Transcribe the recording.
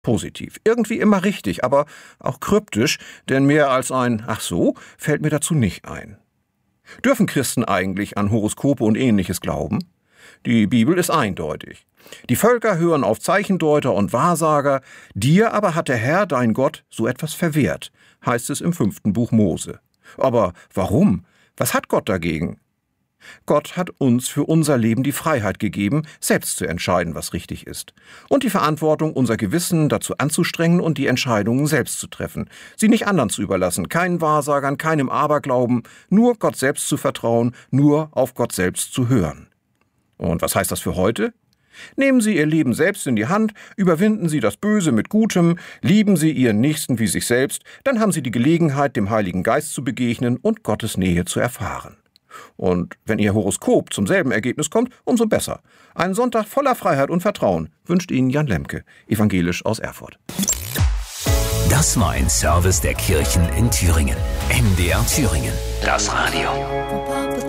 Positiv. Irgendwie immer richtig, aber auch kryptisch, denn mehr als ein »Ach so« fällt mir dazu nicht ein. Dürfen Christen eigentlich an Horoskope und Ähnliches glauben? Die Bibel ist eindeutig. Die Völker hören auf Zeichendeuter und Wahrsager, dir aber hat der Herr, dein Gott, so etwas verwehrt, heißt es im 5. Buch Mose. Aber warum? Was hat Gott dagegen? Gott hat uns für unser Leben die Freiheit gegeben, selbst zu entscheiden, was richtig ist. Und die Verantwortung, unser Gewissen dazu anzustrengen und die Entscheidungen selbst zu treffen. Sie nicht anderen zu überlassen, keinen Wahrsagern, keinem Aberglauben, nur Gott selbst zu vertrauen, nur auf Gott selbst zu hören. Und was heißt das für heute? Nehmen Sie Ihr Leben selbst in die Hand, überwinden Sie das Böse mit Gutem, lieben Sie Ihren Nächsten wie sich selbst, dann haben Sie die Gelegenheit, dem Heiligen Geist zu begegnen und Gottes Nähe zu erfahren. Und wenn Ihr Horoskop zum selben Ergebnis kommt, umso besser. Einen Sonntag voller Freiheit und Vertrauen wünscht Ihnen Jan Lemke, evangelisch aus Erfurt. Das war ein Service der Kirchen in Thüringen. MDR Thüringen. Das Radio.